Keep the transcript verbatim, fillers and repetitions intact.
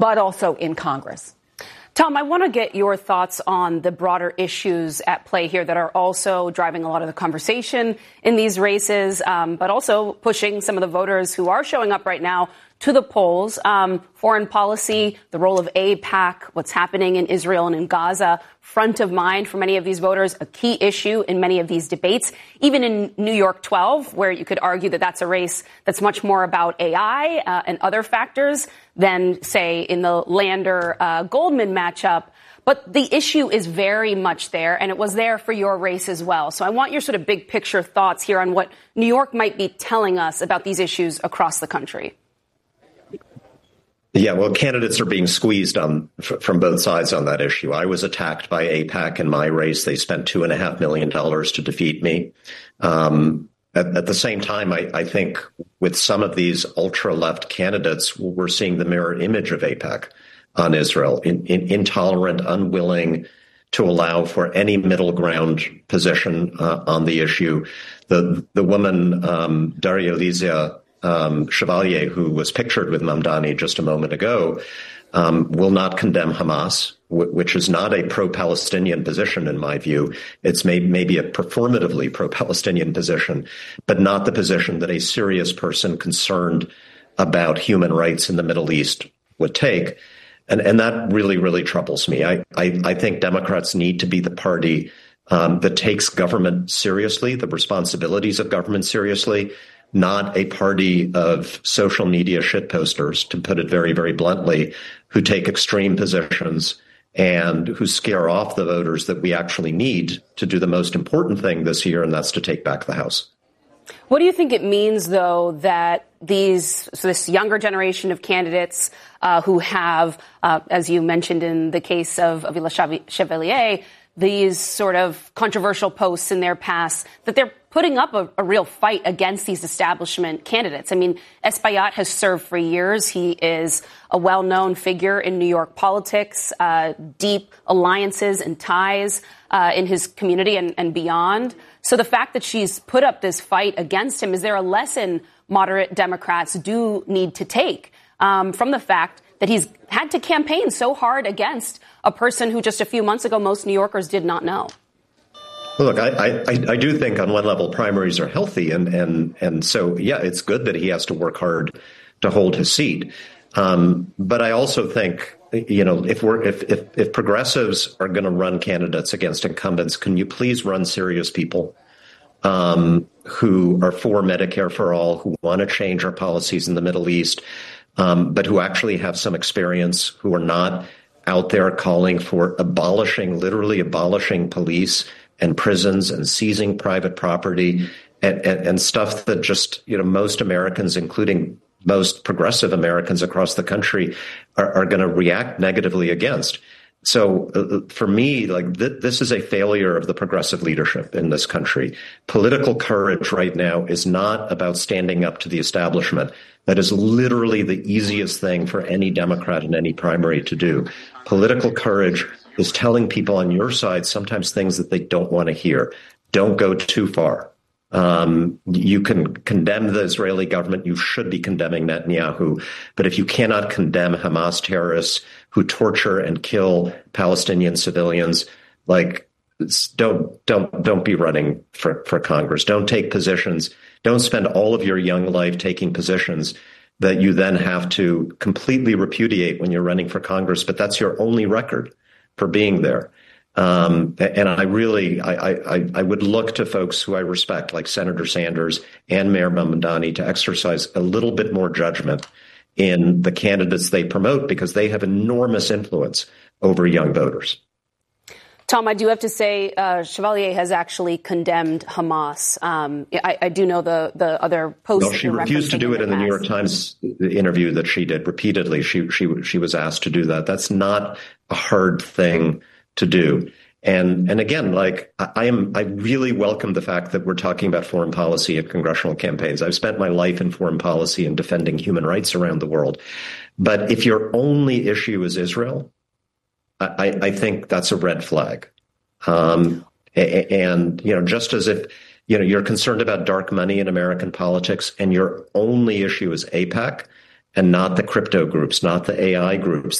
but also in Congress. Tom, I want to get your thoughts on the broader issues at play here that are also driving a lot of the conversation in these races, um, but also pushing some of the voters who are showing up right now to the polls. Um, foreign policy, the role of AIPAC, what's happening in Israel and in Gaza, front of mind for many of these voters, a key issue in many of these debates, even in New York twelve, where you could argue that that's a race that's much more about A I uh, and other factors than, say, in the Lander-Goldman uh, matchup. But the issue is very much there, and it was there for your race as well. So I want your sort of big picture thoughts here on what New York might be telling us about these issues across the country. Yeah, well, candidates are being squeezed on f- from both sides on that issue. I was attacked by AIPAC in my race. They spent two and a half million dollars to defeat me. Um, at, at the same time, I, I think with some of these ultra-left candidates, we're seeing the mirror image of AIPAC on Israel, in, in, intolerant, unwilling to allow for any middle ground position uh, on the issue. The the woman, um, Daria Elizia Um, Chevalier, who was pictured with Mamdani just a moment ago, um, will not condemn Hamas, w- which is not a pro-Palestinian position, in my view. It's may- maybe a performatively pro-Palestinian position, but not the position that a serious person concerned about human rights in the Middle East would take. And, and that really, really troubles me. I, I, I think Democrats need to be the party um, that takes government seriously, the responsibilities of government seriously, not a party of social media shitposters, to put it very, very bluntly, who take extreme positions and who scare off the voters that we actually need to do the most important thing this year, and that's to take back the House. What do you think it means, though, that these so this younger generation of candidates uh, who have, uh, as you mentioned in the case of Avila Chevalier, these sort of controversial posts in their past, that they're putting up a, a real fight against these establishment candidates? I mean, Espaillat has served for years. He is a well-known figure in New York politics, uh, deep alliances and ties uh, in his community and, and beyond. So the fact that she's put up this fight against him, is there a lesson moderate Democrats do need to take um, from the fact that he's had to campaign so hard against a person who just a few months ago most New Yorkers did not know? Look, I, I, I do think on one level primaries are healthy. And, and, and so, yeah, it's good that he has to work hard to hold his seat. Um, but I also think, you know, if we're if, if, if progressives are going to run candidates against incumbents, can you please run serious people um, who are for Medicare for all, who want to change our policies in the Middle East, um, but who actually have some experience, who are not out there calling for abolishing, literally abolishing police and prisons and seizing private property and, and, and stuff that just, you know, most Americans, including most progressive Americans across the country, are, are going to react negatively against. So uh, for me, like th- this is a failure of the progressive leadership in this country. Political courage right now is not about standing up to the establishment. That is literally the easiest thing for any Democrat in any primary to do. Political courage is telling people on your side sometimes things that they don't want to hear. Don't go too far. Um, you can condemn the Israeli government. You should be condemning Netanyahu. But if you cannot condemn Hamas terrorists who torture and kill Palestinian civilians, like don't don't don't be running for, for Congress. Don't take positions. Don't spend all of your young life taking positions that you then have to completely repudiate when you're running for Congress. But that's your only record for being there. Um, and I really, I, I, I would look to folks who I respect, like Senator Sanders and Mayor Mamdani, to exercise a little bit more judgment in the candidates they promote, because they have enormous influence over young voters. Tom, I do have to say, uh, Chevalier has actually condemned Hamas. Um, I, I do know the, the other posts. Well, she refused to do it in the New York Times interview that she did repeatedly. She, she, she was asked to do that. That's not a hard thing to do. And, and again, like I am, I really welcome the fact that we're talking about foreign policy at congressional campaigns. I've spent my life in foreign policy and defending human rights around the world. But if your only issue is Israel, I, I think that's a red flag. Um, and, you know, just as if, you know, you're concerned about dark money in American politics and your only issue is AIPAC, and not the crypto groups, not the A I groups